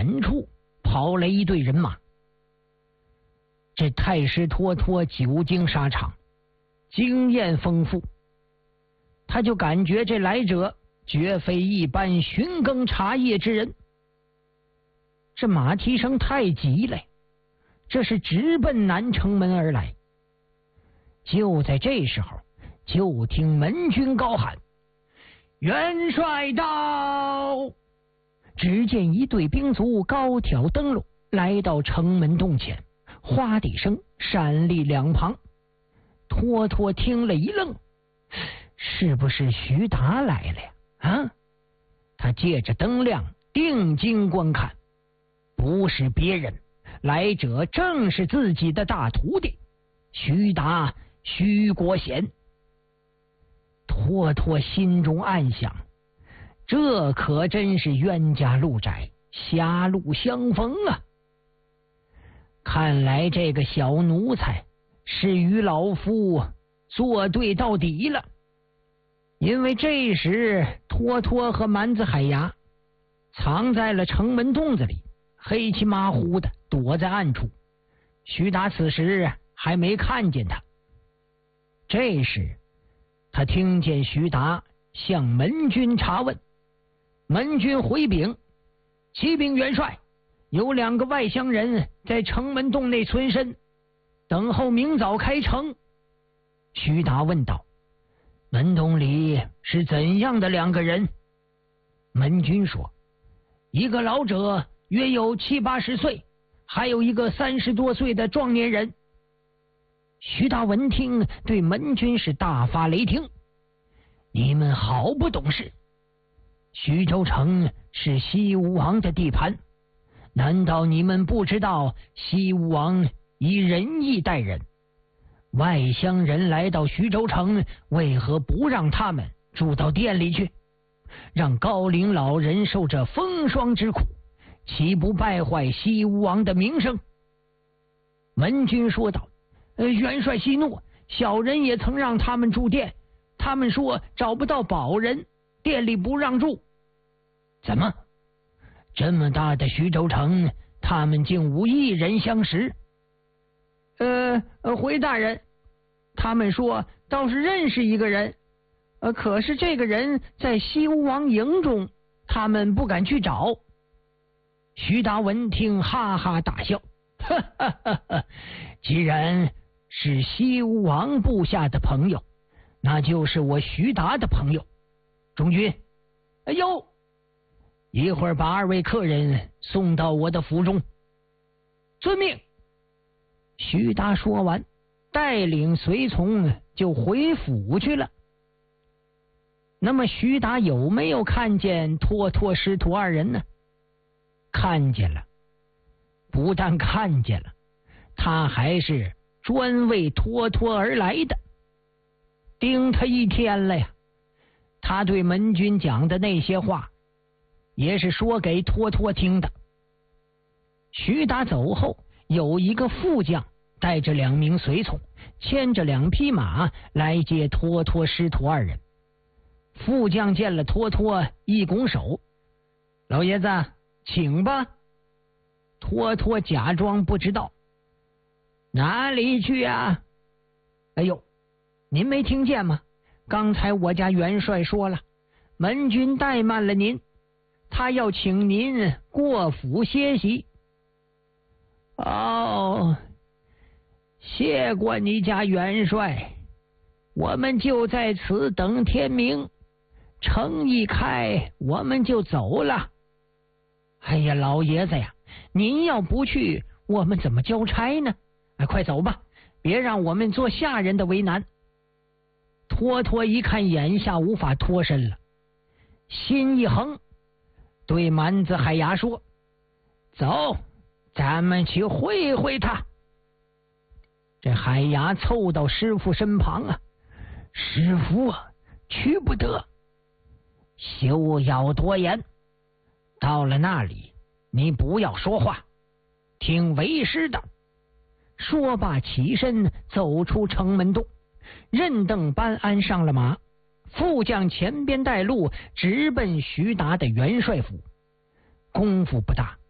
远处跑来一队人马。这太师脱脱久经沙场，经验丰富，他就感觉这来者绝非一般寻耕茶叶之人。这马蹄声太急了，这是直奔南城门而来。就在这时候，就听门军高喊：“元帅到！”只见一队兵卒高挑灯笼来到城门洞前，哗的一声闪立两旁。脱脱听了一愣，是不是徐达来了呀？啊！他借着灯亮定睛观看，不是别人，来者正是自己的大徒弟徐达徐国贤。脱脱心中暗想，这可真是冤家路窄，狭路相逢啊！看来这个小奴才是与老夫作对到底了。因为这时脱脱和蛮子海牙藏在了城门洞子里，黑漆麻糊的躲在暗处。徐达此时还没看见他。这时他听见徐达向门军查问，门军回禀：“启禀元帅，有2个外乡人在城门洞内存身，等候明早开城。”徐达问道：“门洞里是怎样的2个人？”门军说：“一个老者约有70、80岁，还有一个30多岁的壮年人。”徐达闻听，对门军是大发雷霆：“你们好不懂事！徐州城是西吴王的地盘，难道你们不知道西吴王以仁义待人？外乡人来到徐州城，为何不让他们住到店里去，让高龄老人受这风霜之苦，岂不败坏西吴王的名声？”门军说道：“元帅息怒，小人也曾让他们住店，他们说找不到保人，店里不让住。”“怎么？这么大的徐州城，他们竟无一人相识？”“回大人，他们说倒是认识一个人，可是这个人在西吴王营中，他们不敢去找。”徐达闻听哈哈大笑：“哈哈哈哈！既然是西吴王部下的朋友，那就是我徐达的朋友。中军，哎呦，一会儿把2位客人送到我的府中。”“遵命。”徐达说完，带领随从就回府去了。那么徐达有没有看见脱脱师徒2人呢？看见了，不但看见了，他还是专为脱脱而来的，盯他1天了呀。他对门军讲的那些话，也是说给脱脱听的。徐达走后，有一个副将带着2名随从，牵着2匹马来接脱脱师徒2人。副将见了脱脱，一拱手：“老爷子，请吧。”脱脱假装不知道：“哪里去啊？”“哎呦，您没听见吗？刚才我家元帅说了，门军怠慢了您，他要请您过府歇息。”“哦，谢过你家元帅，我们就在此等天明，城一开我们就走了。”“哎呀，老爷子呀，您要不去，我们怎么交差呢？快走吧，别让我们做下人的为难。”脱脱一看眼下无法脱身了，心一横，对蛮子海牙说：“走，咱们去会会他。”这海牙凑到师傅身旁啊：“师傅啊，去不得，休要多言。到了那里，你不要说话，听为师的。”说罢起身走出城门洞，任邓班安上了马，副将前边带路，直奔徐达的元帅府。功夫不大，